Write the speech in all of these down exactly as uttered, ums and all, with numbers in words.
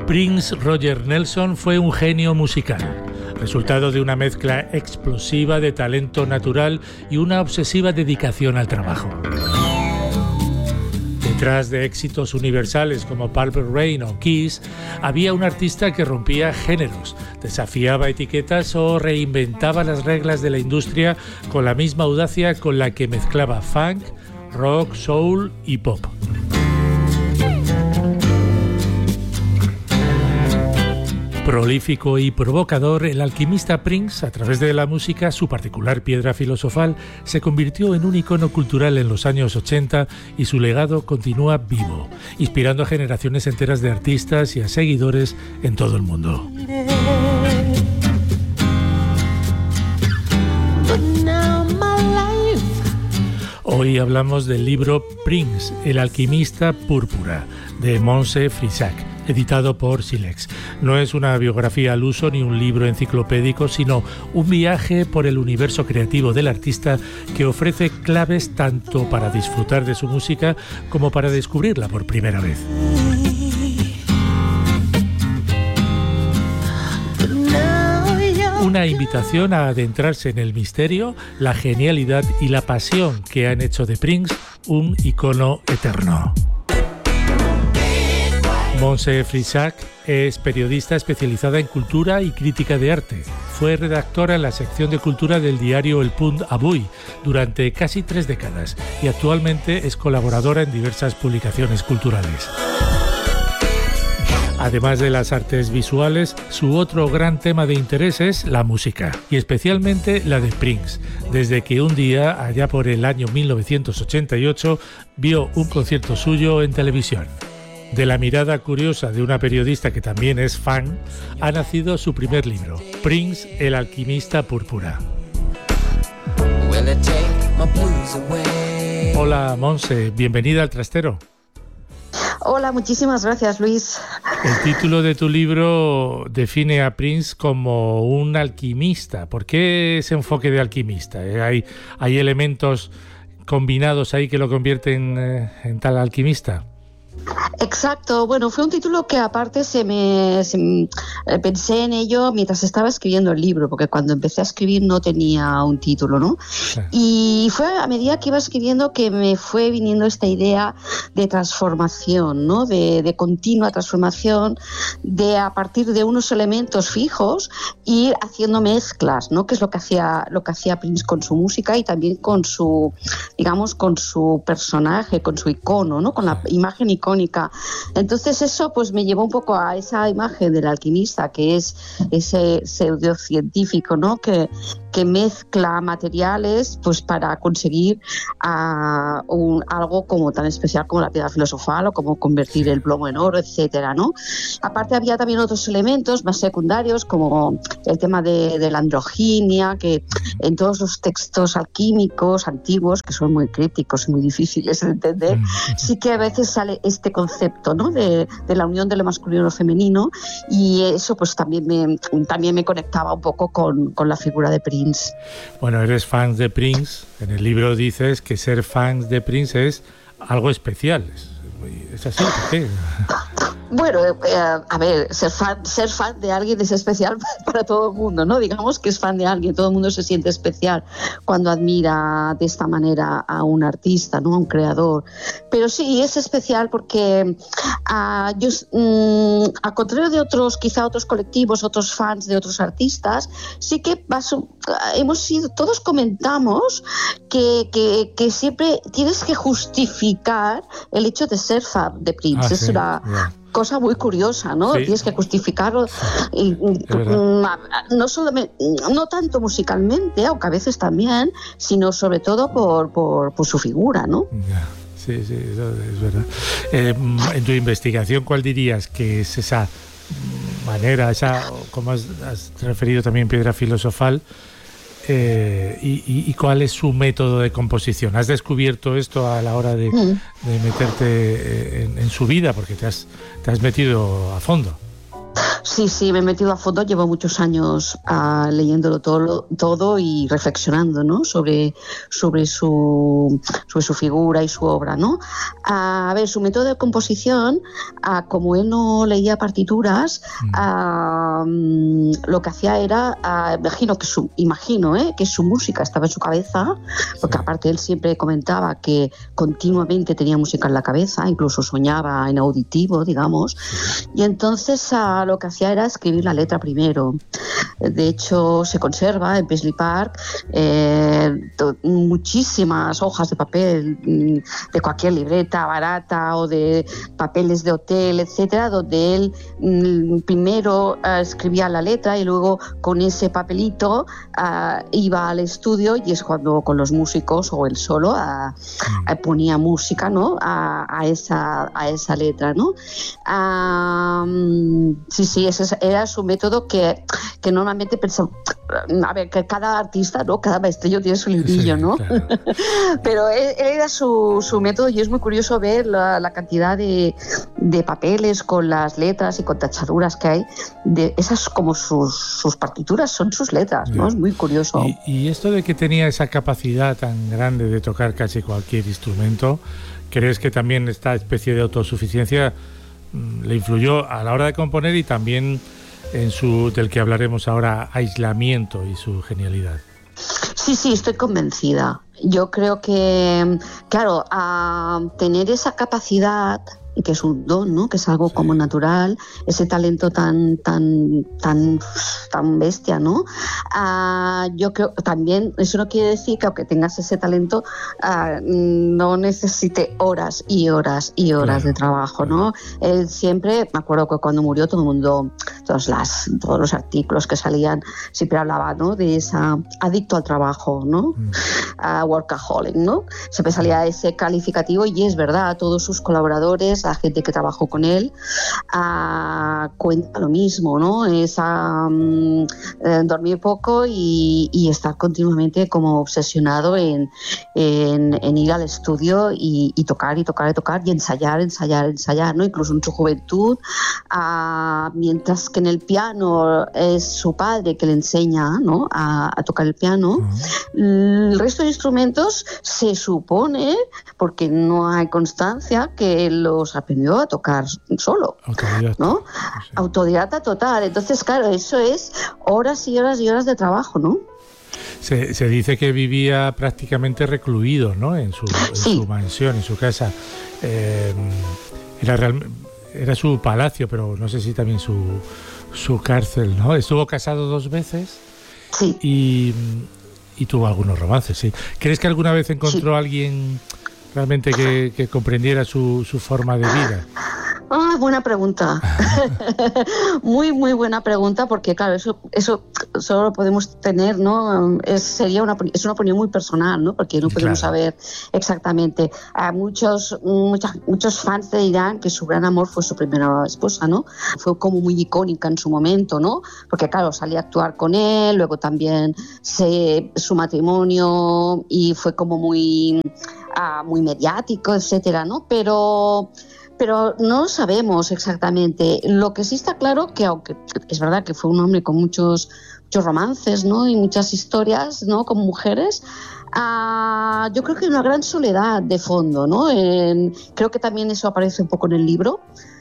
Prince Roger Nelson fue un genio musical, resultado de una mezcla explosiva de talento natural y una obsesiva dedicación al trabajo. Detrás de éxitos universales como Purple Rain o Kiss, había un artista que rompía géneros, desafiaba etiquetas o reinventaba las reglas de la industria con la misma audacia con la que mezclaba funk, rock, soul y pop. Prolífico y provocador, el alquimista Prince, a través de la música, su particular piedra filosofal, se convirtió en un icono cultural en los años ochenta y su legado continúa vivo, inspirando a generaciones enteras de artistas y a seguidores en todo el mundo. Hoy hablamos del libro Prince, el alquimista púrpura, de Montse Frisac, editado por Silex. No es una biografía al uso ni un libro enciclopédico, sino un viaje por el universo creativo del artista que ofrece claves tanto para disfrutar de su música como para descubrirla por primera vez. Una invitación a adentrarse en el misterio, la genialidad y la pasión que han hecho de Prince un icono eterno. Montse Frisac es periodista especializada en cultura y crítica de arte. Fue redactora en la sección de cultura del diario El Punt Avui durante casi tres décadas y actualmente es colaboradora en diversas publicaciones culturales. Además de las artes visuales, su otro gran tema de interés es la música, y especialmente la de Prince, desde que un día, allá por el año mil novecientos ochenta y ocho, vio un concierto suyo en televisión. De la mirada curiosa de una periodista que también es fan, ha nacido su primer libro, Prince, el alquimista púrpura. Hola, Montse, bienvenida al Trastero. Hola, muchísimas gracias, Luis. El título de tu libro define a Prince como un alquimista. ¿Por qué ese enfoque de alquimista? ¿Hay, hay elementos combinados ahí que lo convierten eh, en tal alquimista? Exacto, bueno, fue un título que aparte se me, se me pensé en ello mientras estaba escribiendo el libro, porque cuando empecé a escribir no tenía un título, ¿no? Sí. Y fue a medida que iba escribiendo que me fue viniendo esta idea de transformación, ¿no? De, de continua transformación, de a partir de unos elementos fijos ir haciendo mezclas, ¿no? Que es lo que hacía lo que hacía Prince con su música y también con su, digamos, con su personaje, con su icono, ¿no? Con la imagen icónica. Entonces eso pues me llevó un poco a esa imagen del alquimista, que es ese pseudocientífico, ¿no? que, que mezcla materiales pues para conseguir uh, un, algo como tan especial como la piedra filosofal o como convertir el plomo en oro, etcétera, ¿no? Aparte había también otros elementos más secundarios como el tema de, de la androginia, que en todos los textos alquímicos antiguos, que son muy crípticos y muy difíciles de entender, sí que a veces sale este concepto, ¿no? de, de la unión de lo masculino y lo femenino, y eso pues también me, también me conectaba un poco con, con la figura de Prince. Bueno, eres fan de Prince, en el libro dices que ser fan de Prince es algo especial. ¿Es, es así? ¿Por qué? Bueno, eh, a ver, ser fan, ser fan de alguien es especial para todo el mundo, ¿no? Digamos que es fan de alguien, todo el mundo se siente especial cuando admira de esta manera a un artista, ¿no? A un creador. Pero sí, es especial porque uh, yo, um, al contrario de otros, quizá otros colectivos, otros fans de otros artistas, sí que paso, hemos sido, todos comentamos que, que, que siempre tienes que justificar el hecho de ser fan de Prince. Ah, es sí, una... Yeah. cosa muy curiosa, ¿no? Sí. Tienes que justificarlo y, no solamente, no tanto musicalmente, aunque a veces también, sino sobre todo por, por, por su figura, ¿no? Yeah. Sí, sí, eso es verdad. Eh, en tu investigación, ¿cuál dirías que es esa manera, esa, como has, has referido también, piedra filosofal? Eh, y, y, ¿Y cuál es su método de composición? ¿Has descubierto esto a la hora de, mm. de meterte en, en su vida? Porque te has, te has metido a fondo. Sí, sí, me he metido a fondo, llevo muchos años uh, leyéndolo todo, todo y reflexionando, ¿no? sobre, sobre, su, sobre su figura y su obra, ¿no? Uh, a ver, su método de composición, uh, como él no leía partituras, uh, um, lo que hacía era, uh, imagino, que su, imagino ¿eh? que su música estaba en su cabeza, porque aparte él siempre comentaba que continuamente tenía música en la cabeza, incluso soñaba en auditivo, digamos, y entonces uh, lo que hacía era escribir la letra primero. De hecho, se conserva en Paisley Park eh, to, muchísimas hojas de papel de cualquier libreta barata o de papeles de hotel, etcétera, donde él mm, primero uh, escribía la letra y luego con ese papelito uh, iba al estudio, y es cuando con los músicos o él solo uh, uh, ponía música, ¿no? a, a, esa, a esa letra, ¿no? Uh, sí, sí, ese es era su método, que, que normalmente pensó, a ver, que cada artista, ¿no? Cada maestrillo tiene su librillo, sí, ¿no? Claro. Pero él, él era su, su método, y es muy curioso ver la, la cantidad de, de papeles con las letras y con tachaduras que hay, de esas como sus, sus partituras, son sus letras, ¿no? Yeah. Es muy curioso. Y, y esto de que tenía esa capacidad tan grande de tocar casi cualquier instrumento, ¿crees que también esta especie de autosuficiencia le influyó a la hora de componer y también en su, del que hablaremos ahora, aislamiento y su genialidad? Sí, sí, estoy convencida. Yo creo que, claro, a tener esa capacidad, que es un don, ¿no? Que es algo sí. como natural, ese talento tan tan tan tan bestia, ¿no? Uh, yo creo también, eso no quiere decir que aunque tengas ese talento uh, no necesite horas y horas y horas claro. de trabajo, ¿no? Él siempre, me acuerdo que cuando murió todo el mundo, todos las todos los artículos que salían siempre hablaba, ¿no? De esa adicto al trabajo, ¿no? Mm. Uh, workaholic, ¿no? Siempre salía ese calificativo, y es verdad, todos sus colaboradores, la gente que trabajó con él, uh, cuenta lo mismo, ¿no? Es um, eh, dormir poco y, y estar continuamente como obsesionado en, en, en ir al estudio y, y tocar y tocar y tocar y ensayar, ensayar, ensayar, ¿no? Incluso en su juventud, uh, mientras que en el piano es su padre que le enseña, ¿no? a, a tocar el piano, uh-huh. el resto de instrumentos se supone, porque no hay constancia, que los aprendió a tocar solo, autodidacta, ¿no? Sí. Autodidacta total. Entonces, claro, eso es horas y horas y horas de trabajo, ¿no? Se, se dice que vivía prácticamente recluido, ¿no? En su, en sí. su mansión, en su casa. Eh, era, real, era su palacio, pero no sé si también su, su cárcel, ¿no? Estuvo casado dos veces. Sí. Y, y tuvo algunos romances, sí. ¿Crees que alguna vez encontró a sí. alguien realmente que, que comprendiera su, su forma de vida? Ah, buena pregunta. Muy, muy buena pregunta, porque claro, eso, eso solo lo podemos tener, ¿no? Es, sería una, es una opinión muy personal, ¿no? Porque no podemos claro. saber exactamente. A muchos, muchas, muchos fans te dirán que su gran amor fue su primera esposa, ¿no? Fue como muy icónica en su momento, ¿no? Porque claro, salía a actuar con él, luego también se, su matrimonio, y fue como muy, uh, muy mediático, etcétera, ¿no? Pero Pero no sabemos exactamente. Lo que sí está claro, que aunque es verdad que fue un hombre con muchos, muchos romances, ¿no? Y muchas historias, ¿no? Con mujeres, uh, yo creo que hay una gran soledad de fondo, ¿no? En, creo que también eso aparece un poco en el libro.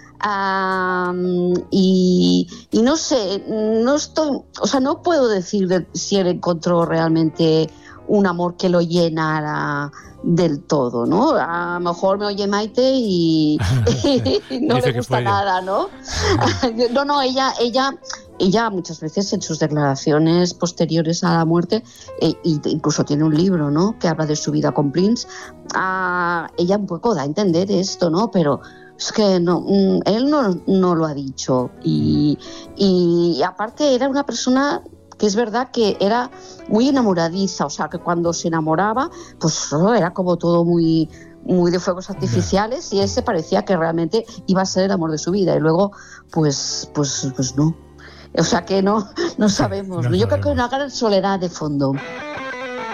Um, y, y no sé, no estoy, o sea, no puedo decir de, si él encontró realmente un amor que lo llenara del todo, ¿no? A lo mejor me oye Maite y, y no le gusta nada, ¿no? no, no, ella, ella, ella muchas veces en sus declaraciones posteriores a la muerte, eh, incluso tiene un libro, ¿no? Que habla de su vida con Prince. Ah, ella un poco da a entender esto, ¿no? Pero es que no, él no, no lo ha dicho. Y, y aparte era una persona que es verdad que era muy enamoradiza, o sea, que cuando se enamoraba, pues oh, era como todo muy, muy de fuegos artificiales, y ese parecía que realmente iba a ser el amor de su vida, y luego, pues, pues, pues no. O sea que no, no sabemos. No, no Yo sabemos. Creo que hay una gran soledad de fondo.